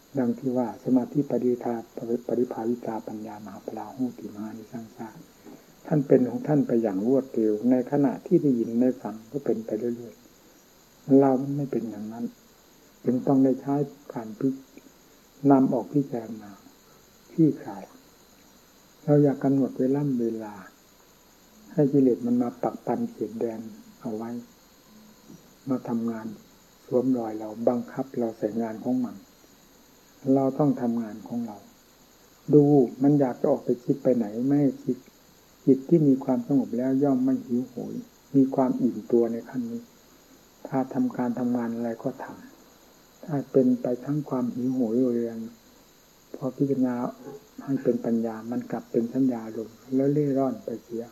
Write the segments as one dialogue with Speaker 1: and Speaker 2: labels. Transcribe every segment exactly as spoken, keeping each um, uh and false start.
Speaker 1: ดังที่ว่าสมาธิปริทาปริภาวิตาปัญญามหาพลาหูติมานิสังสารท่านเป็นของท่านไปอย่างรวดเร็วในขณะที่ได้ยินได้ฟังก็เป็นไปเรื่อยๆเราไม่เป็นอย่างนั้นจึงต้องได้ใช้การพินำออกพิจารณาที่ขายเราอยากกำหนดเวลาเวลาให้กิเลสมันมาปักปันเขียนแดนเอาไว้มาทำงานสวมรอยเราบังคับเราใส่งานของมันเราต้องทำงานของเราดูมันอยากจะออกไปคิดไปไหนไม่ให้คิดจิตที่มีความสงบแล้วย่อมไม่หิวโหยมีความอิ่มตัวในขั้นนี้ถ้าทำการทำงานอะไรก็ทำถ้าเป็นไปทั้งความหิวโหยเรียนพอพิจารณาให้เป็นปัญญามันกลับเป็นสัญญาลงแล้วเล่ร่อนไปเสีย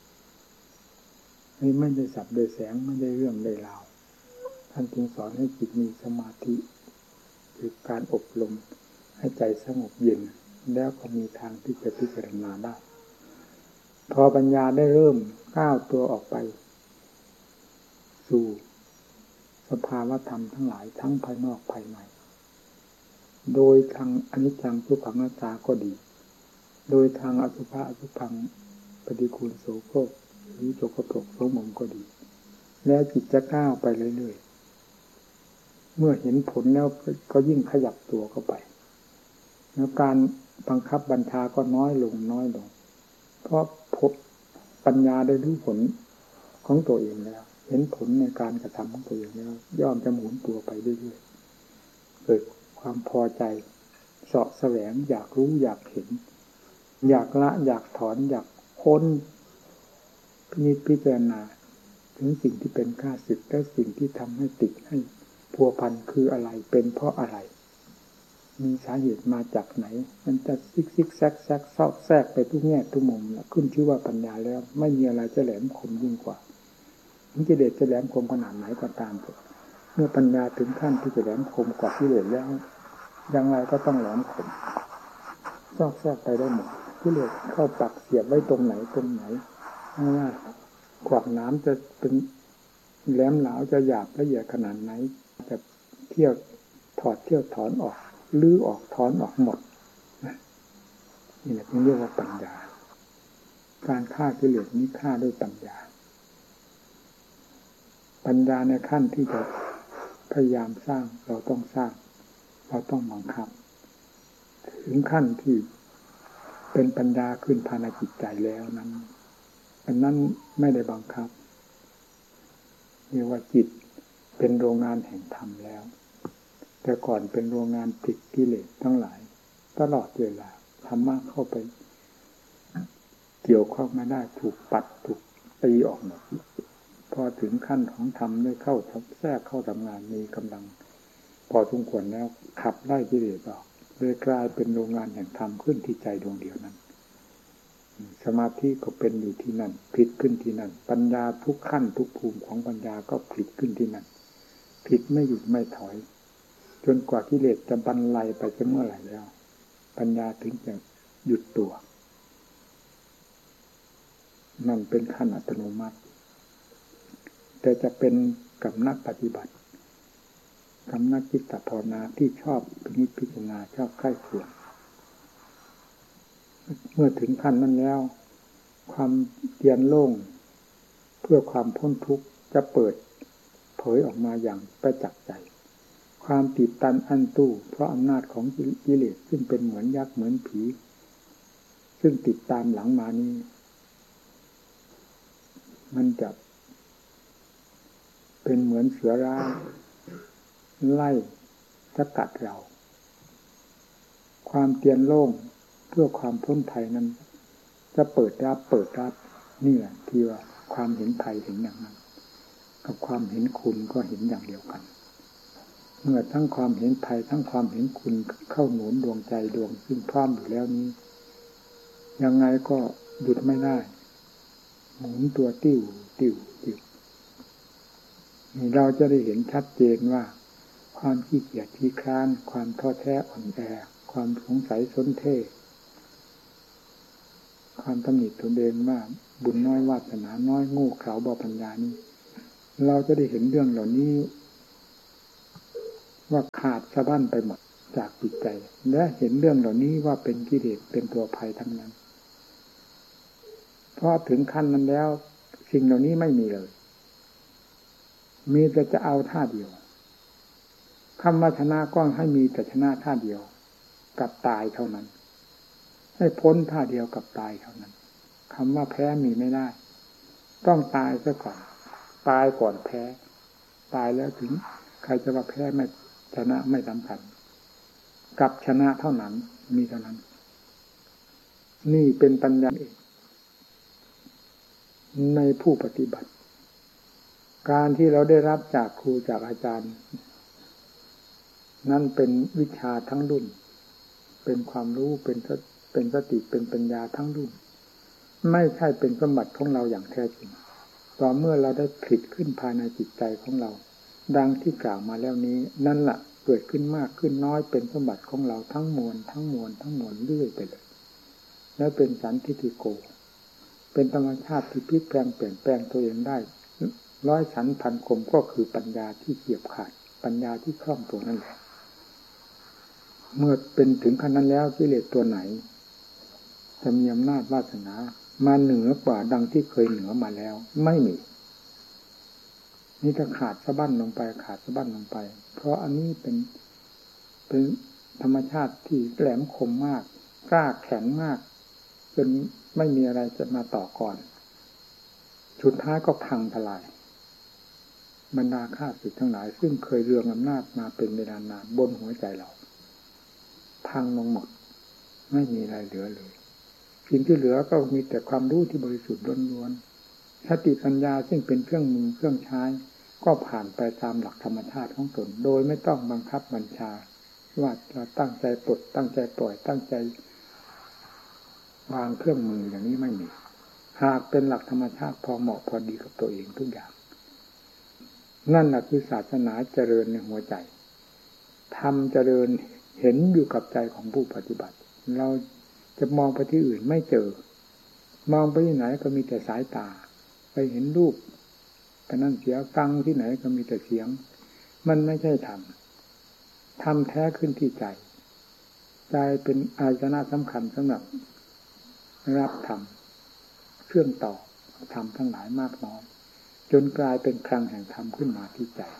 Speaker 1: ไม่ได้สับได้แสงไม่ได้เรื่องได้ราวท่านจึงสอนให้จิตมีสมาธิคือการอบรมให้ใจสงบเย็นแล้วก็มีทางที่จะพิจารณาได้พอปัญญาได้เริ่มก้าวตัวออกไปสู่สภาวธรรมทั้งหลายทั้งภายนอกภายในโดยทางอนิจจังทุกขังอนัตตาก็ดีโดยทางอสุภะอสุภังปฏิกูลโสโครกหรือโสกปรกโสมมก็ดีแล้วจิตจะก้าวไปเรื่อยๆเมื่อเห็นผลแล้วก็ยิ่งขยับตัวเข้าไปแล้วการบังคับบัญชาก็น้อยลงน้อยลงเพราะพบปัญญาได้รู้ผลของตัวเองแล้วเห็นผลในการกระทำของตัวเองแล้วย่อมจะหมุนตัวไปเรื่อยๆเกิดความพอใจเสาะแสวงอยากรู้อยากเห็นอยากละอยากถอนอยากค้นพินิจพิจารณาถึงสิ่งที่เป็นข้าศึกและสิ่งที่ทำให้ติดให้พัวพันคืออะไรเป็นเพราะอะไรมีสาเหตุมาจากไหนมันจะซิกซิกแซกแซกซอกแซกไปทุกแง่ทุกมุมแล้วขึ้นชื่อว่าปัญญาแล้วไม่มีอะไรจะแหลมคมยิ่งกว่ากิเลสจะแหลมคมขนาดไหนก็ตามเถอะเมื่อปัญญาถึงขั้นที่จะแหลมคมกว่ากิเลสแล้วอย่างไรก็ต้องแหลมคมซอกแซกไปได้หมดกิเลสเข้าปักเสียบไว้ตรงไหนตรงไหนไม่ว่าขวากน้ำจะเป็นแหลมหลาวจะหยาบละเอียดขนาดไหนจะเที่ยวถอดเที่ยวถอนออกลื้อออกถอนออกหมดนี่แหละเรียกว่าปัญญาการฆ่ากิเลสนี้ฆ่าด้วยปัญญาปัญญาในขั้นที่จะพยายามสร้างเราต้องสร้างเราต้องบังคับถึงขั้นที่เป็นปัญญาขึ้นภายในจิตใจแล้วนั้นอันนั้นไม่ได้บังคับเรียกว่าจิตเป็นโรงงานแห่งธรรมแล้วแต่ก่อนเป็นโรงงานผลิตกิเลสทั้งหลายตลอดเวลาธรรมะเข้าไปเกี่ยวข้องไม่ได้ถูกปัดถูกตีออกหมดพอถึงขั้นของธรรมได้เข้าแทรกเข้าทำงานมีกำลังพอสมควรแล้วขับไล่กิเลสออกเลยกลายเป็นโรงงานแห่งธรรมขึ้นที่ใจดวงเดียวนั้นสมาธิก็เป็นอยู่ที่นั่นผลิตขึ้นที่นั่นปัญญาทุกขั้นทุกภูมิของปัญญาก็ผลิตขึ้นที่นั่นผลิตไม่หยุดไม่ถอยจนกว่ากิเลสจะบรรลัยไปจะเมื่อไหร่แล้วปัญญาถึงจะหยุดตัวนั่นเป็นขั้นอัตโนมัติแต่จะเป็นกับนักปฏิบัติกับนักจิตภาวนาที่ชอบพินิจพิจารณาชอบใคร่ครวญเมื่อถึงขั้นนั้นแล้วความเตียนโล่งเพื่อความพ้นทุกข์จะเปิดเผยออกมาอย่างประจักษ์ใจความติดตันอั้นตู้เพราะอำนาจของกิเลสซึ่งเป็นเหมือนยักษ์เหมือนผีซึ่งติดตามหลังมานี้มันจะเป็นเหมือนเสือร้ายไล่สกัดเราความเตียนโล่งเพื่อความพ้นภัยนั้นจะเปิดรับเปิดรับนี่แหละที่ว่าความเห็นภัยเห็นอย่างนั้นกับความเห็นคุณก็เห็นอย่างเดียวกันเมื่อทั้งความเห็นภัยทั้งความเห็นคุณเข้าหนุนดวงใจดวงซึ่งพร้อมอยู่แล้วนี้ยังไงก็หยุดไม่ได้หมุนตัวติ้วติ้วติ้วเราจะได้เห็นชัดเจนว่าความขี้เกียจขี้คร้านความท้อแท้อ่อนแอความสงสัยสนเท่ความตำหนิตนเองว่าบุญน้อยวาสนาน้อยโง่เขลาบ่ปัญญานี้เราจะได้เห็นเรื่องเหล่านี้ว่าขาดสะบั้นไปหมดจากจิตใจและเห็นเรื่องเหล่านี้ว่าเป็นกิเลสเป็นตัวภัยทั้งนั้นเพราะถึงขั้นนั้นแล้วสิ่งเหล่านี้ไม่มีเลยมีแต่จะเอาท่าเดียวคำว่าชนะก็ให้มีแต่ชนะท่าเดียวกับตายเท่านั้นให้พ้นท่าเดียวกับตายเท่านั้นคำว่าแพ้มีไม่ได้ต้องตายซะก่อนตายก่อนแพ้ตายแล้วถึงใครจะว่าแพ้ไม่ชนะไม่สำคัญกับชนะเท่านั้นมีเท่านั้นนี่เป็นปัญญาเองในผู้ปฏิบัติการที่เราได้รับจากครูจากอาจารย์นั่นเป็นวิชาทั้งรุ่นเป็นความรู้เป็นเป็นสติเป็นปัญญาทั้งรุ่นไม่ใช่เป็นสมบัติของเราอย่างแท้จริงต่อเมื่อเราได้ผลิตขึ้นภายในจิตใจของเราดังที่กล่าวมาแล้วนี้นั่นแหละเกิดขึ้นมากขึ้นน้อยเป็นสมบัติของเราทั้งมวลทั้งมวลทั้งมวลเรื่อยไปเลยแล้วเป็นสันทิฏฐิโกเป็นธรรมชาติที่พลิกแปลงเปลี่ยนแปลงตัวเองได้ร้อยสันพันคมก็คือปัญญาที่เฉียบขาดปัญญาที่คล่องตัวนั่นแหละเมื่อเป็นถึงขั้นนั้นแล้วกิเลสตัวไหนจะมีอำนาจวาสนามาเหนือกว่าดังที่เคยเหนือมาแล้วไม่มีนี่จะขาดสะบั้นลงไปขาดสะบั้นลงไปเพราะอันนี้เป็นเป็นธรรมชาติที่แหลมคมมากกล้าแข็งมากจนไม่มีอะไรจะมาต่อก่อนสุดท้ายก็พังทลายบรรดาข้าศึกทั้งหลายซึ่งเคยเรืองอำนาจมาเป็นเวลานานบนหัวใจเราพังลงหมดไม่มีอะไรเหลือเลยสิ่งที่เหลือก็มีแต่ความรู้ที่บริสุทธิ์ล้วนๆสติปัญญาซึ่งเป็นเครื่องมือเครื่องใช้ก็ผ่านไปตามหลักธรรมชาติของตนโดยไม่ต้องบังคับบัญชาว่าเราตั้งใจปลดตั้งใจปล่อยตั้งใจวางเครื่องมืออย่างนี้ไม่มีหากเป็นหลักธรรมชาติพอเหมาะพอดีกับตัวเองทุกอย่างนั่นแหละคือศาสนาเจริญในหัวใจธรรมเจริญเห็นอยู่กับใจของผู้ปฏิบัติเราจะมองไปที่อื่นไม่เจอมองไปที่ไหนก็มีแต่สายตาไปเห็นรูปแต่นั่นเสียฟังที่ไหนก็มีแต่เสียงมันไม่ใช่ธรรมธรรมแท้ขึ้นที่ใจใจเป็นอายตนะสำคัญสำหรับรับธรรมเครื่องต่อธรรมทั้งหลายมากน้อยจนกลายเป็นคลังแห่งธรรมขึ้นมาที่ใจ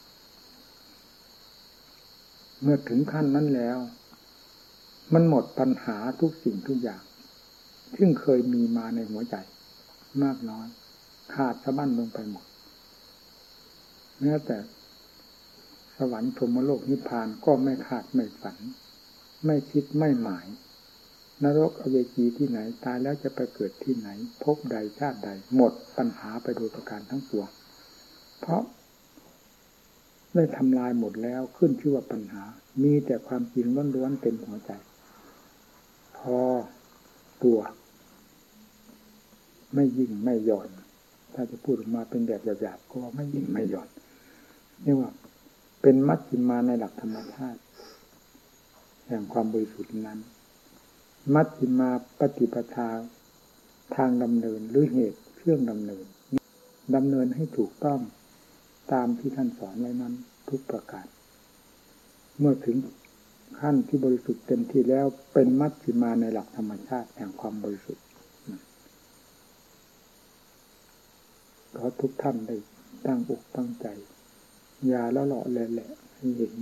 Speaker 1: เมื่อถึงขั้นนั้นแล้วมันหมดปัญหาทุกสิ่งทุกอย่างซึ่งเคยมีมาในหัวใจมากน้อยขาดสะบั้นลงไปหมดแม้แต่สวรรค์พรหมโลกนิพพานก็ไม่คาดไม่ฝันไม่คิดไม่หมายนรกอเวจีที่ไหนตายแล้วจะไปเกิดที่ไหนภพใดชาติใดหมดปัญหาไปโดยประการทั้งปวงเพราะได้ทำลายหมดแล้วขึ้นชื่อว่าปัญหามีแต่ความจริงล้วนๆเต็มหัวใจพอตัวไม่ยิ่งไม่หย่อนถ้าจะพูดออกมาเป็นแบบหยาบๆก็ไม่ยิ่งไม่หย่อนนี่ว่าเป็นมัชฌิมาในหลักธรรมชาติแห่งความบริสุทธิ์นั้นมัชฌิมาปฏิปทาทางดำเนินหรือเหตุเครื่องดำเนินดำเนินให้ถูกต้องตามที่ท่านสอนไว้นั้นทุกประการเมื่อถึงขั้นที่บริสุทธิ์เต็มที่แล้วเป็นมัชฌิมาในหลักธรรมชาติแห่งความบริสุทธิ์ขอทุกท่านได้ตั้งอกตั้งใจอย่าละเลาะแหละให้เห็น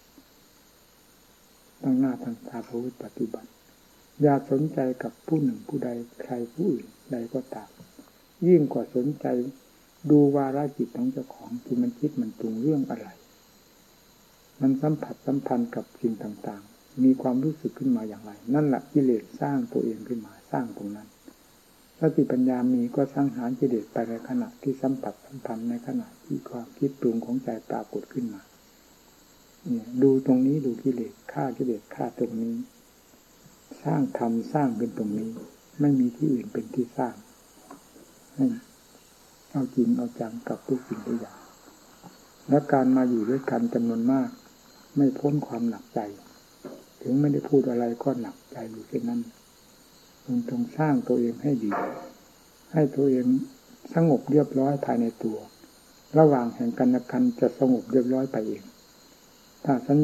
Speaker 1: ตั้งหน้าตั้งตาประพฤติปฏิบัติอย่าสนใจกับผู้หนึ่งผู้ใดใครผู้อื่นใดก็ตามยิ่งกว่าสนใจดูวาระจิตของเจ้าของที่มันคิดมันปรุงเรื่องอะไรมันสัมผัสสัมพันธ์กับสิ่งต่างๆมีความรู้สึกขึ้นมาอย่างไรนั่นแหละกิเลสสร้างตัวเองขึ้นมาสร้างตรงนั้นสติปัญญามีก็สังหารกิเลสไปในขณะที่สัมผัสสัมพันธ์ในขณะที่ความคิดปรุงของใจปรากฏขึ้นมาเนี่ยดูตรงนี้ดูกิเลสฆ่ากิเลสฆ่าตรงนี้สร้างธรรมสร้างเป็นตรงนี้ไม่มีที่อื่นเป็นที่สร้างให้เอาจริงเอาจังกับทุกสิ่งทุกอย่างและการมาอยู่ด้วยกันจำนวนมากไม่พ้นความหนักใจถึงไม่ได้พูดอะไรก็หนักใจอยู่เช่นนั้นมันต้องสร้างตัวเองให้ดีให้ตัวเองสงบเรียบร้อยภายในตัวระหว่างแห่งกันและกันจะสงบเรียบร้อยไปเองถ้า